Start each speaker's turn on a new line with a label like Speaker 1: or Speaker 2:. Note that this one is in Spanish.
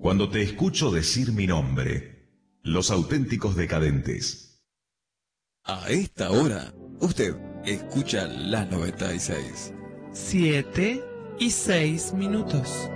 Speaker 1: Cuando te escucho decir mi nombre, Los Auténticos Decadentes.
Speaker 2: A esta hora, usted escucha la 96.
Speaker 3: 7:06.